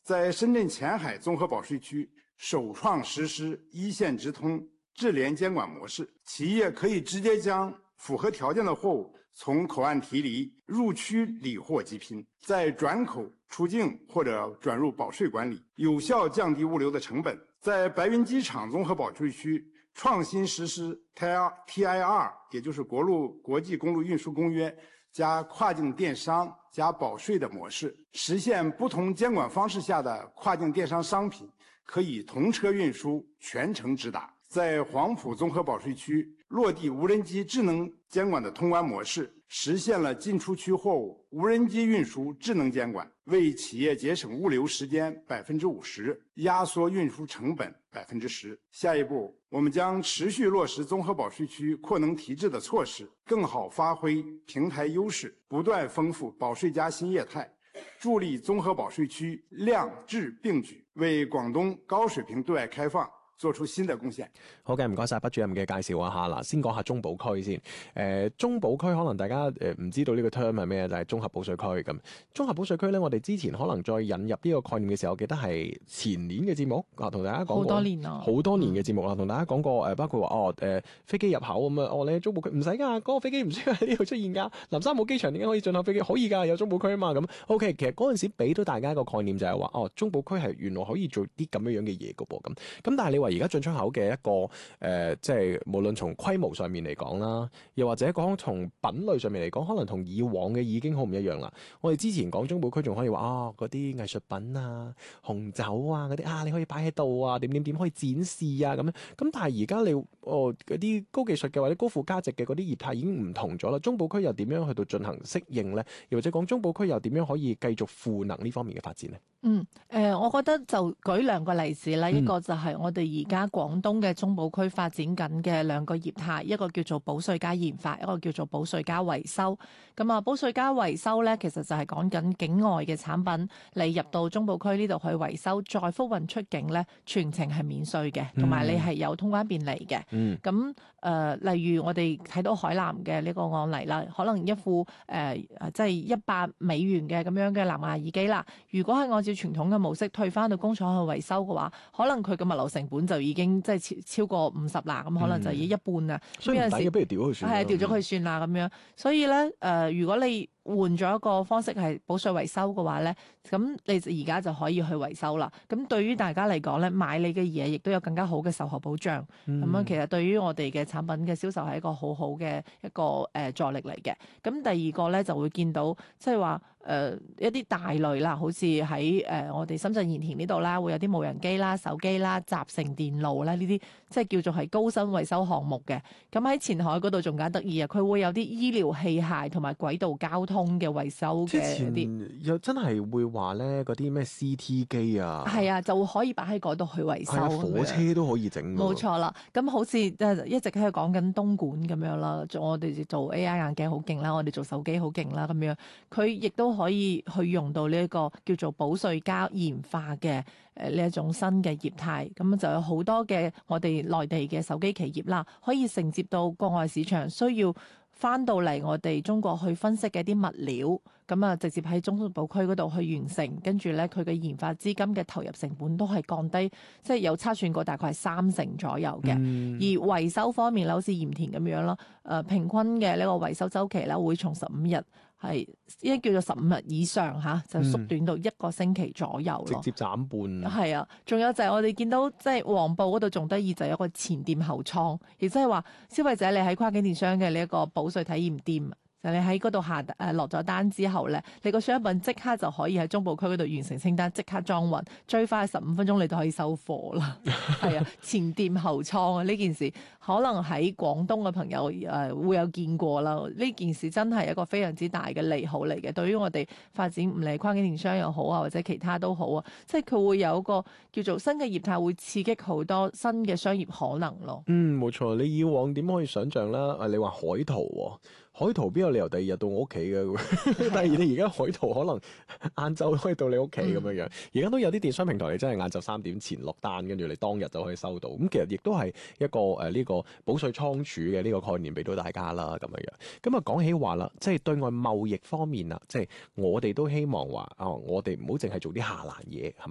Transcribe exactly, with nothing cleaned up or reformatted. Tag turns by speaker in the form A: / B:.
A: 在深圳前海综合保税区首创實施一線直通智聯監管模式，企業可以直接將符合條件的貨物從口岸提離，入區理貨即拼，再轉口出境或者轉入保稅管理，有效降低物流的成本。在白雲機場綜合保稅區創新實施 T I R， 也就是國路國際公路運輸公約加跨境電商加保稅的模式，實現不同監管方式下的跨境電商商品可以同車運輸，全程直達。在黃埔綜合保稅區落地無人機智能監管的通關模式，實現了進出區貨物無人機運輸智能監管，為企業節省物流時間百分之五十，壓縮運輸成本百分之十。下一步，我們將持續落實綜合保稅區擴能提質的措施，更好發揮平台優勢，不斷豐富保稅加新業態，助力綜合保稅區量質並舉，為廣東高水平對外開放做出新的貢獻。
B: 好嘅，唔該晒畢主任嘅介紹啊吓。嗱，先講下中保區先。誒、呃，中保區可能大家誒唔知道呢個 term 係咩，就係綜合保稅區咁。綜合保稅區咧，我哋之前可能再引入呢個概念嘅時候，我記得係前年嘅節目啊，同大家講過好多年啦，好多年嘅節目啦，同大家講過誒，包括話哦誒、呃、飛機入口咁啊，哦你中保區唔使㗎，嗰、那個飛機唔需要喺呢度出現㗎。南沙冇機場點解可以進口飛機？可以㗎，有中保區啊嘛。咁 OK， 其實嗰陣時俾到大家一個概念就係話，哦中保區係原來可以做啲咁樣樣嘅嘢㗎噃咁。咁但係你話而家進出口嘅一個誒、呃，即係無論從規模上面嚟講啦，又或者講從品類上面嚟講，可能同以往嘅已經好唔一樣啦。我哋之前講中保區仲可以話啊，嗰啲藝術品啊、紅酒啊嗰啲啊，你可以擺喺度啊，點點點可以展示啊咁樣。咁但係而家你哦嗰啲高技術嘅或者高附加值嘅嗰啲業態已經唔同咗啦。中保區又點樣去到進行適應咧？又或者講中保區又點樣可以繼續賦能呢方面嘅發展咧？
C: 嗯，誒、呃，我覺得就舉兩個例子啦，嗯、一個就係我哋而家廣東嘅中保區發展緊嘅兩個業態，一個叫做保稅加研發，一個叫做保稅加維修。咁啊，保稅加維修咧，其實就係講緊境外嘅產品，你入到中保區呢度去維修，再復運出境咧，全程係免稅嘅，同埋你係有通關便利嘅。嗯。咁誒、呃，例如我哋睇到海南嘅呢個案例啦，可能一副誒即係一百美元嘅咁樣嘅藍牙耳機啦，如果係按照傳統嘅模式退翻到工廠去維修嘅話，可能佢嘅物流成本就已經即係超超過五十啦，咁可能就已經一半啦。
B: 嗯、所以唔抵嘅，不如調咗佢算。係
C: 調咗佢算啦咁樣。所以咧，誒、呃，如果你換咗一個方式係保稅維修嘅話咧，咁你而家就可以去維修啦。咁對於大家嚟講咧，買你嘅嘢亦都有更加好嘅售後保障。咁樣、嗯、其實對於我哋嘅產品嘅銷售係一個好好嘅一個誒助力嚟嘅。咁第二個咧就會見到即係話誒一啲大類啦，好似喺誒我哋深圳鹽田呢度啦，會有啲無人機啦、手機啦、集成電路啦呢啲，即係叫做係高薪維修項目嘅。咁喺前海嗰度仲加得意啊，佢會有啲醫療器械同埋軌道交通通嘅維修嘅啲，
B: 又真係會話咧嗰啲咩 C T 機啊，
C: 係啊，就可以擺喺嗰度去維修。
B: 火車都可以整。
C: 冇錯啦，咁好似一直喺度講緊東莞咁樣啦，我哋做 A I 眼鏡好勁啦，我哋做手機好勁啦，咁樣佢亦都可以去用到呢一個叫做保稅加研發嘅誒呢一種新嘅業態，咁就有好多嘅我哋內地嘅手機企業啦，可以承接到國外市場需要翻到嚟我哋中國去分析嘅啲物料，咁啊直接喺中保區嗰度去完成，跟住咧佢嘅研發資金嘅投入成本都係降低，即係有測算過大概係三成左右嘅。嗯、而維修方面咧，好似鹽田咁樣咯，誒平均嘅呢個維修週期咧會從十五日係應該叫做十五日以上嚇，就縮短到一個星期左右咯、嗯。直接斬半。係啊，仲有就係我哋見到即係黃埔嗰度仲得意，就有一個前店後倉，亦即係話消費者你喺跨境電商嘅呢一個保稅體驗店，就你喺嗰度下誒落咗單之後咧，你個商品即刻就可以喺中保區嗰度完成清單，即刻裝運，最快十五分鐘你就可以收貨啦。係啊，前店後倉啊，呢件事可能喺廣東嘅朋友誒、呃、會有見過啦。呢件事真係一個非常之大嘅利好嚟嘅，對於我哋發展唔理跨境電商又好啊，或者其他都好啊，即係佢會有一個叫做新嘅業態，會刺激好多新嘅商業可能咯。
B: 嗯，冇錯。你以往點可以想象啦？誒，你話海淘喎，海淘邊有理由第二日到我屋企嘅？但係你而家海淘可能晏晝可以到你屋企咁樣樣。而家、嗯、都有啲電商平台，你真係晏晝三點前落單，跟住你當日就可以收到。咁其實亦都係一個誒呢、呃這個保稅倉儲嘅呢個概念俾到大家啦，咁樣樣。咁啊講起話啦，即係對外貿易方面啊，即係我哋都希望話啊、哦，我哋唔好淨係做啲下欄嘢，係